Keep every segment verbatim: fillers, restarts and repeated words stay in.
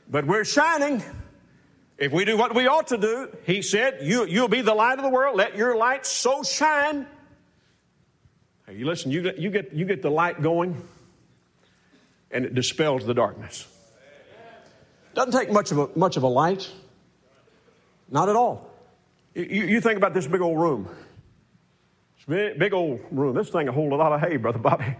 But we're shining. If we do what we ought to do, he said, you, you'll be the light of the world. Let your light so shine. Hey, you listen, you get, you get, you get the light going, and it dispels the darkness. Doesn't take much of a, much of a light. Not at all. You, you think about this big old room. It's big, big old room. This thing will hold a lot of hay, Brother Bobby.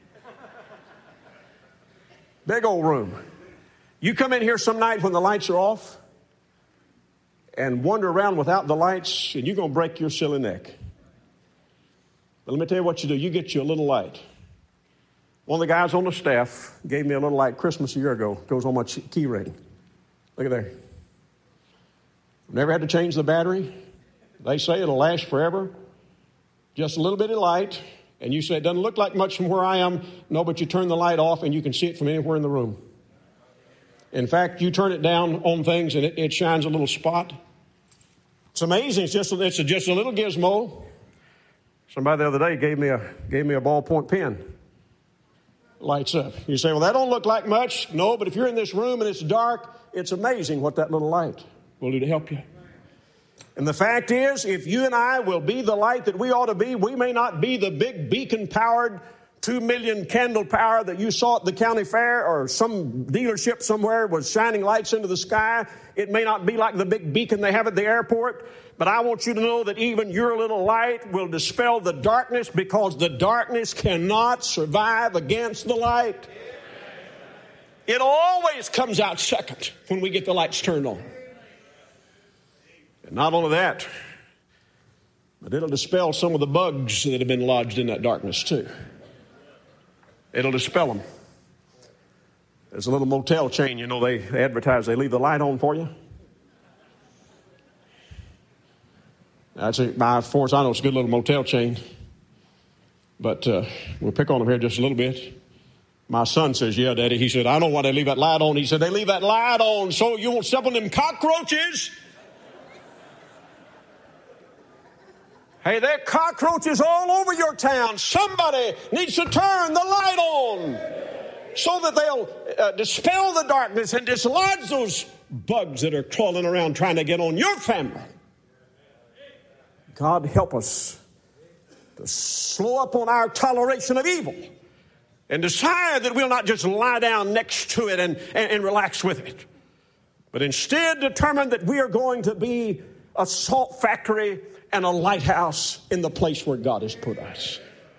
Big old room. You come in here some night when the lights are off and wander around without the lights, and you're going to break your silly neck. But let me tell you what you do. You get you a little light. One of the guys on the staff gave me a little light Christmas a year ago. Goes on my key ring. Look at there. Never had to change the battery. They say it'll last forever. Just a little bit of light. And you say, it doesn't look like much from where I am. No, but you turn the light off and you can see it from anywhere in the room. In fact, you turn it down on things and it, it shines a little spot. It's amazing. It's just, it's a, just a little gizmo. Somebody the other day gave me a, gave me a ballpoint pen. Lights up. You say, well, that don't look like much. No, but if you're in this room and it's dark, it's amazing what that little light will do to help you. And the fact is, if you and I will be the light that we ought to be, we may not be the big beacon-powered, two million candle power that you saw at the county fair or some dealership somewhere was shining lights into the sky. It may not be like the big beacon they have at the airport, but I want you to know that even your little light will dispel the darkness, because the darkness cannot survive against the light. It always comes out second when we get the lights turned on. And not only that, but it'll dispel some of the bugs that have been lodged in that darkness too. It'll dispel them. There's a little motel chain, you know, they, they advertise they leave the light on for you. That's a, by as far as I know, it's a good little motel chain. But uh, we'll pick on them here just a little bit. My son says, yeah, Daddy. He said, I know why they leave that light on. He said, they leave that light on so you won't step on them cockroaches. Hey, there are cockroaches all over your town. Somebody needs to turn the light on so that they'll uh, dispel the darkness and dislodge those bugs that are crawling around trying to get on your family. God help us to slow up on our toleration of evil and decide that we'll not just lie down next to it and, and, and relax with it, but instead determine that we are going to be a salt factory and a lighthouse in the place where God has put us.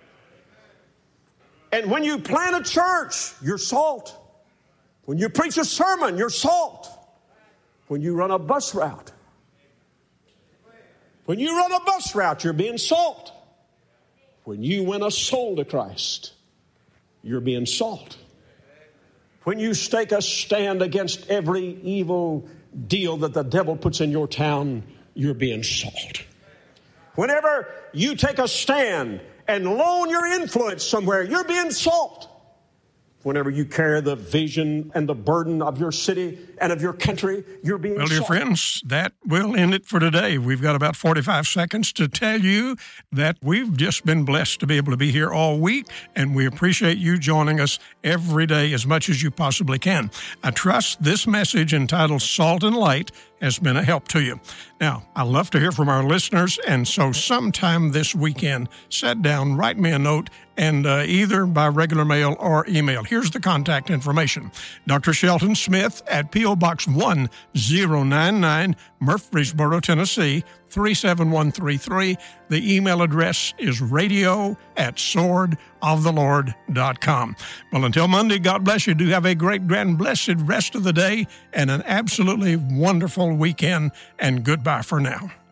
And when you plant a church, you're salt. When you preach a sermon, you're salt. When you run a bus route, when you run a bus route, you're being salt. When you win a soul to Christ, you're being salt. When you take a stand against every evil deal that the devil puts in your town, you're being salt. Whenever you take a stand and loan your influence somewhere, you're being salt. Whenever you carry the vision and the burden of your city and of your country, you're being Well, dear salt. friends, that will end it for today. We've got about forty-five seconds to tell you that we've just been blessed to be able to be here all week, and we appreciate you joining us every day as much as you possibly can. I trust this message entitled Salt and Light has been a help to you. Now, I love to hear from our listeners, and so sometime this weekend, sit down, write me a note, and uh, either by regular mail or email. Here's the contact information. Doctor Shelton Smith at P O. Box one zero nine nine, Murfreesboro, Tennessee, three seven one three three. The email address is radio at sword of the lord dot com. Well, until Monday, God bless you. Do have a great, grand, blessed rest of the day and an absolutely wonderful weekend, and goodbye for now.